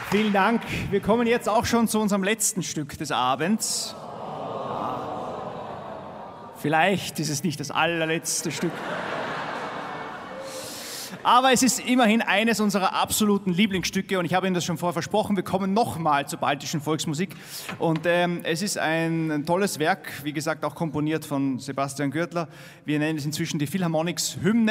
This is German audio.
Vielen Dank. Wir kommen jetzt auch schon zu unserem letzten Stück des Abends. Vielleicht ist es nicht das allerletzte Stück. Aber es ist immerhin eines unserer absoluten Lieblingsstücke und ich habe Ihnen das schon vorher versprochen, wir kommen nochmal zur baltischen Volksmusik und es ist ein tolles Werk, wie gesagt auch komponiert von Sebastian Gürtler. Wir nennen es inzwischen die Philharmonics Hymne.